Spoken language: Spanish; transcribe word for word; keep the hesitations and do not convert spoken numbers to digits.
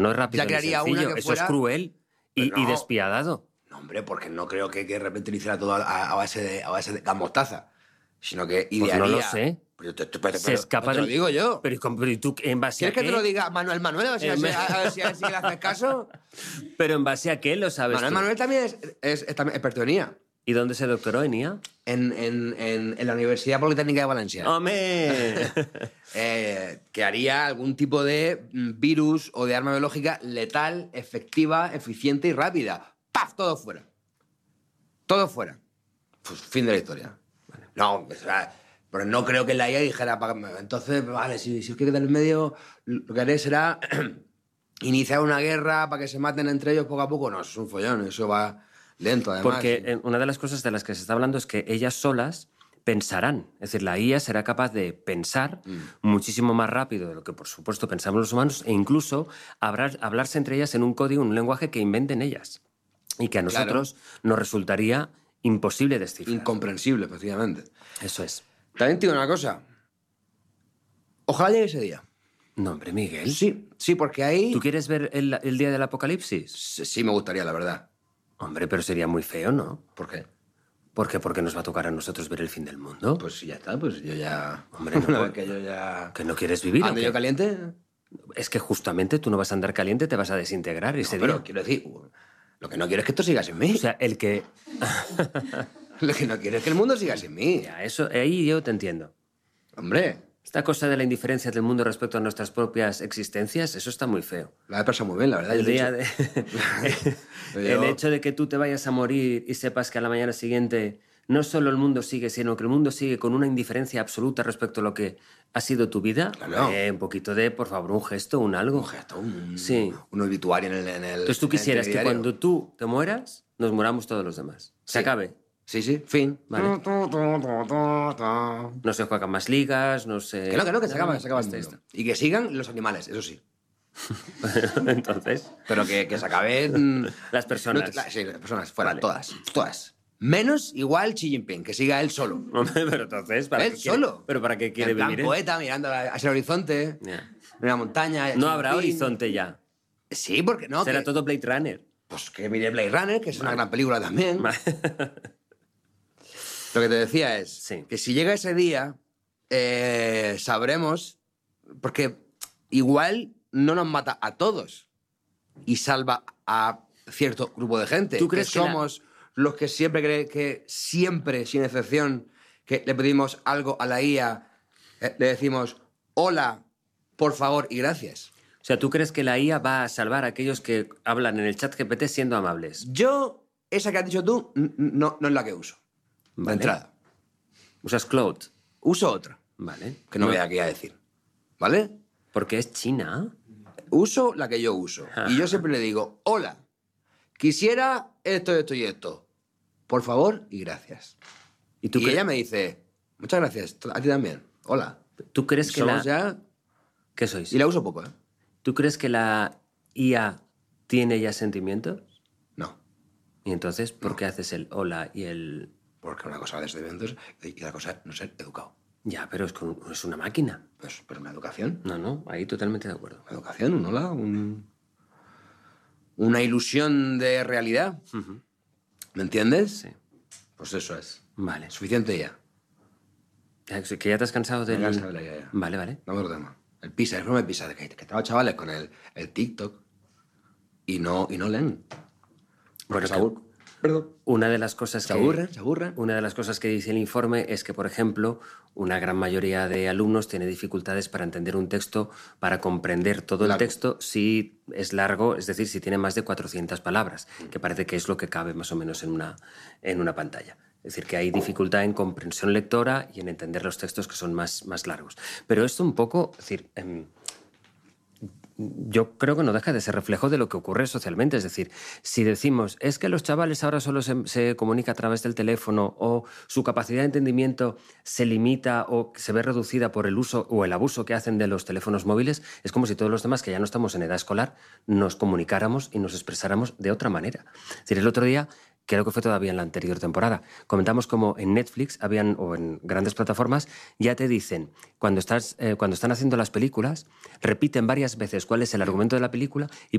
No es rápido ya crearía ni sencillo. una que Eso fuera... es cruel y, Pero no. y despiadado. No, hombre, porque no creo que, que de repente lo hiciera todo a, a base de, a base de gas mostaza, sino que idearía... Pues no lo sé. Pero te, te- pero- Se pero- escapa pero te lo del- digo yo. Pero, ¿y cómo- pero ¿y tú en base a ¿Quieres que qué? te lo diga Manuel Manuel? A ver si, Eh, a ver si- me- a ver si- a ver si le haces caso. Pero en base a qué lo sabes Manuel tú? Manuel también es, es, es también experto en I A. ¿Y dónde se doctoró en I A? En, en, en, en la Universidad Politécnica de Valencia. ¡Hombre! Eh, que haría algún tipo de mm, virus o de arma biológica letal, efectiva, eficiente y rápida. ¡Paf! Todo fuera. Todo fuera. Pues fin de la historia. No, o sea, pero no creo que la I A dijera... pa- Entonces, vale, si, si os quiere quedar en medio, lo que haré será iniciar una guerra para que se maten entre ellos poco a poco. No, eso es un follón, eso va lento, además. Porque eh, una de las cosas de las que se está hablando es que ellas solas pensarán. Es decir, la I A será capaz de pensar Mm. muchísimo más rápido de lo que, por supuesto, pensamos los humanos e incluso hablar, hablarse entre ellas en un código, en un lenguaje que inventen ellas. Y que a Claro. nosotros nos resultaría imposible descifrar. Incomprensible, efectivamente. Eso es. También te digo una cosa. Ojalá llegue ese día. No, hombre, Miguel. Sí, sí, porque ahí... ¿Tú quieres ver el, el día del apocalipsis? Sí, sí me gustaría, la verdad. Hombre, pero sería muy feo, ¿no? ¿Por qué? ¿Por qué? Porque nos va a tocar a nosotros ver el fin del mundo. Pues sí, ya está, pues yo ya... Hombre, no, Una por- vez que yo ya... ¿Que no quieres vivir? o ¿Ando qué? yo caliente? Es que justamente tú no vas a andar caliente, te vas a desintegrar ese Pero día. quiero decir, lo que no quiero es que esto siga sin mí. O sea, el que... Lo que no quiero es que el mundo siga sin mí. Ya, eso, ahí yo te entiendo. Hombre, Esta cosa de la indiferencia del mundo respecto a nuestras propias existencias, eso está muy feo. lo he pensado muy bien, la verdad. El yo he día dicho- de... Yo- el hecho de que tú te vayas a morir y sepas que a la mañana siguiente no solo el mundo sigue, sino que el mundo sigue con una indiferencia absoluta respecto a lo que ha sido tu vida. Claro. Eh, un poquito de, por favor, un gesto, un algo. Un gesto, un, Sí. un obituario en el, en el... Entonces tú en el quisieras que telediario. cuando tú te mueras, nos muramos todos los demás. Se Sí. acabe. Sí, sí, fin. Vale. Tu, tu, tu, tu, tu, tu. No se juegan más ligas, no se... Que no, que no, que se acaba, se acaba el Basta mundo. esto. Y que sigan los animales, eso sí. Entonces, Pero que, que se acaben... las personas. No, la- sí, las personas, fuera, Vale. todas, todas. Menos igual Xi Jinping, que siga él solo. Hombre, pero entonces, ¿para Él qué quiere- solo. ¿Pero para qué quiere En plan vivir él? poeta, mirando a- hacia el horizonte, Ya. en la montaña... No Xi habrá Jinping. horizonte ya. Sí, porque no. Será que- todo Blade Runner. Pues que mire Blade Runner, que es una gran película también. Lo que te decía es Sí. que si llega ese día, eh, sabremos, porque igual no nos mata a todos y salva a cierto grupo de gente. ¿Tú crees que que la- somos los que siempre creen que siempre, sin excepción, que le pedimos algo a la I A, eh, le decimos hola, por favor y gracias? O sea, ¿tú crees que la I A va a salvar a aquellos que hablan en el chat G P T siendo amables? Yo, esa que has dicho tú, n- no, no es la que uso. De Vale. entrada. ¿Usas Cloud? Uso otra, Vale. que no, voy aquí a decir. ¿Vale? Porque es China. Uso la que yo uso. Y yo siempre le digo, hola, quisiera esto, esto y esto. Por favor y gracias. ¿Y tú, y cre- ella me dice, muchas gracias, a ti también. Hola. ¿tú crees que Somos la... ya... ¿Qué sois? Y la uso poco, ¿eh? ¿Tú crees que la I A tiene ya sentimientos? No. Y entonces, ¿por qué haces el hola y el... Porque una cosa es de eventos y la cosa es no ser educado. Ya, pero es, con- es una máquina. Pues, pero una educación. No, no, ahí totalmente de acuerdo. Una educación, un hola, un... Una ilusión de realidad. Ujú. ¿Me entiendes? Sí. Pues eso es. Vale. Suficiente ya. Ya, ¿Que ya te has cansado del...? Me he cansado de la I A ya. Vale, vale. Vamos al tema. El PISA, el informe PISA, de que, que estaba chavales con el, el TikTok y no, y no leen. Bueno, se que- aburren. Perdón. Una de las cosas Se que... aburren, se aburren. Una de las cosas que dice el informe es que, por ejemplo, una gran mayoría de alumnos tiene dificultades para entender un texto, para comprender todo el Largo. texto si es largo, es decir, si tiene más de cuatrocientas palabras, que parece que es lo que cabe más o menos en una, en una pantalla. Es decir, que hay dificultad en comprensión lectora y en entender los textos que son más, más largos. Pero esto un poco, es decir, em, yo creo que no deja de ser reflejo de lo que ocurre socialmente. Es decir, si decimos, es que los chavales ahora solo se, se comunican a través del teléfono o su capacidad de entendimiento se limita o se ve reducida por el uso o el abuso que hacen de los teléfonos móviles, es como si todos los demás que ya no estamos en edad escolar nos comunicáramos y nos expresáramos de otra manera. Es decir, el otro día creo que fue todavía en la anterior temporada. Comentamos como en Netflix habían, o en grandes plataformas, ya te dicen, cuando, estás, eh, cuando están haciendo las películas, repiten varias veces cuál es el argumento de la película y